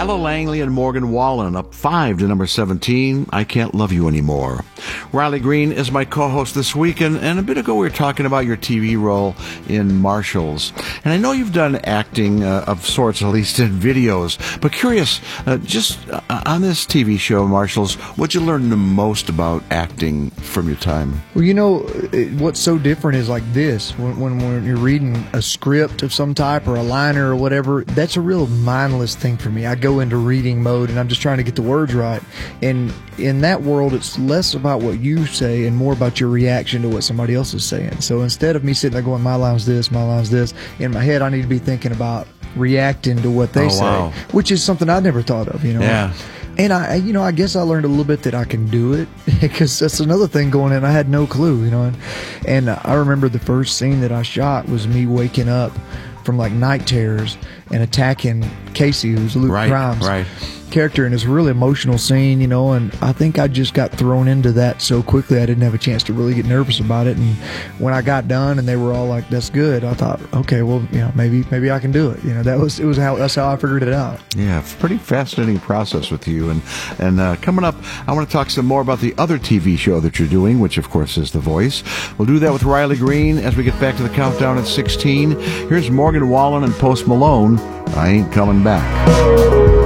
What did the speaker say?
Ella Langley and Morgan Wallen up 5 to number 17, I Can't Love You Anymore. Riley Green is my co-host this week, and a bit ago we were talking about your TV role in Marshalls. And I know you've done acting of sorts, at least in videos, but curious, just on this TV show, Marshalls, what'd you learn the most about acting from your time? Well, you know, what's so different is like this. When you're reading a script of some type or a liner or whatever, that's a real mindless thing for me. I go into reading mode and I'm just trying to get the words right. And in that world, it's less about what you say and more about your reaction to what somebody else is saying. So instead of me sitting there going, my line's this, in my head, I need to be thinking about reacting to what they say, wow, which is something I never thought of, you know? Yeah. And I guess I learned a little bit that I can do it, because that's another thing going in. I had no clue, you know. And I remember the first scene that I shot was me waking up from like night terrors and attacking Casey, who's Luke Grimes' character, and it's a really emotional scene, you know. And I think I just got thrown into that so quickly I didn't have a chance to really get nervous about it. And when I got done and they were all like, "That's good," I thought, okay, well, you know, maybe I can do it. You know, that's how I figured it out. Yeah, pretty fascinating process with you. And coming up, I want to talk some more about the other TV show that you're doing, which of course is The Voice. We'll do that with Riley Green as we get back to the countdown at 16. Here's Morgan Wallen and Post Malone. I Ain't Coming Back.